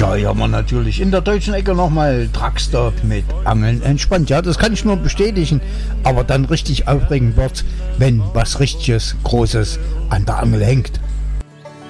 Ja, hier haben wir natürlich in der deutschen Ecke nochmal Truckstop mit Angeln entspannt. Ja, das kann ich nur bestätigen. Aber dann richtig aufregend wird, wenn was Richtiges, Großes an der Angel hängt.